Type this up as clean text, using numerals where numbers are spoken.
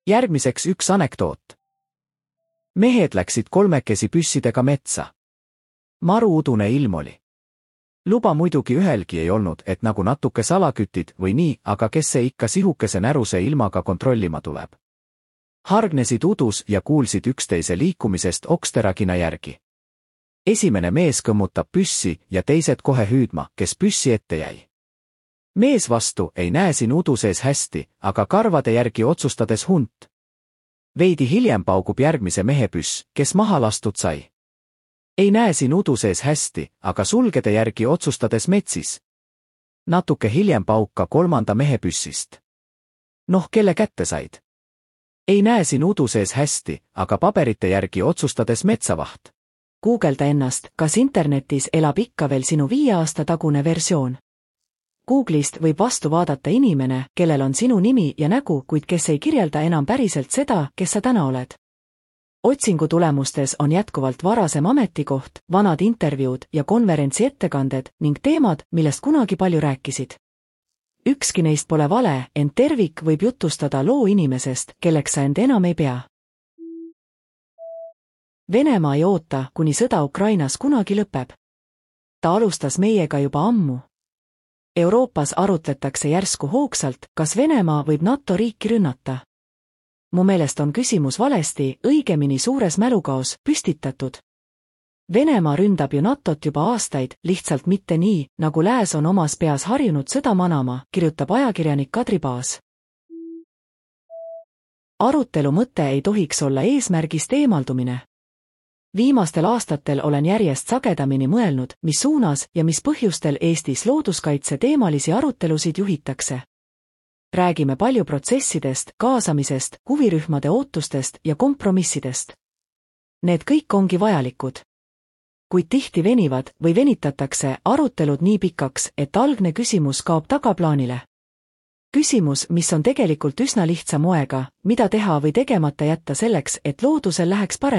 Järgmiseks üks anekdoot. Mehed läksid kolmekesi püssidega metsa. Maru udune ilm oli. Luba muidugi ühelgi ei olnud, et nagu natuke salakütid või nii, aga kes see ikka sihukese näruse ilmaga kontrollima tuleb. Hargnesid udus ja kuulsid üksteise liikumisest oksteragina järgi. Esimene mees kõmmutab püssi ja teised kohe hüüdma, kes püssi ette jäi. Mees vastu ei näe siin udu sees hästi, aga karvade järgi otsustades hunt. Veidi hiljem paugub järgmise mehe püss, kes maha lastud sai. Ei näe siin udu sees hästi, aga sulgede järgi otsustades metsis. Natuke hiljem pauka kolmanda mehe püssist. Noh, kelle kätte said? Ei näe siin udu sees hästi, aga paberite järgi otsustades metsavaht. Guugelda ennast, kas internetis elab ikka veel sinu 5 aasta tagune versioon. Google'ist võib vastu vaadata inimene, kellel on sinu nimi ja nägu, kuid kes ei kirjelda enam päriselt seda, kes sa täna oled. Otsingu tulemustes on jätkuvalt varasem ametikoht, vanad intervjuud ja konverentsi ettekanded ning teemad, millest kunagi palju rääkisid. Ükski neist pole vale, ent tervik võib jutustada loo inimesest, kelleks sa end enam ei pea. Venemaa ei oota, kuni sõda Ukrainas kunagi lõpeb. Ta alustas meiega juba ammu. Euroopas arutletakse järsku hoogsalt, kas Venemaa võib NATO riiki rünnata. Mu meelest on küsimus valesti, õigemini suures mälukaos, püstitatud. Venemaa ründab ju NATOt juba aastaid, lihtsalt mitte nii, nagu lääs on omas peas harjunud sõda manama, kirjutab ajakirjanik Kadri Baas. Arutelu mõte ei tohiks olla eesmärgist eemaldumine. Viimastel aastatel olen järjest sagedamini mõelnud, mis suunas ja mis põhjustel Eestis looduskaitse teemalisi arutelusid juhitakse. Räägime palju protsessidest, kaasamisest, huvirühmade ootustest ja kompromissidest. Need kõik ongi vajalikud. Kuid tihti venivad või venitatakse arutelud nii pikaks, et algne küsimus kaob tagaplaanile. Küsimus, mis on tegelikult üsna lihtsa moega, mida teha või tegemata jätta selleks, et loodusel läheks paremini.